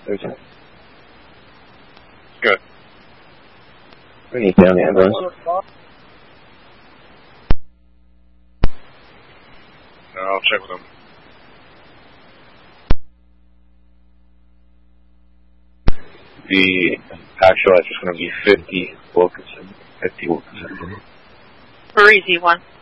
Okay. Good. We need down the ambulance. I'll check with them. The actual is just going to be 50 Wilkinson. 50 Wilkinson. Parisi 1.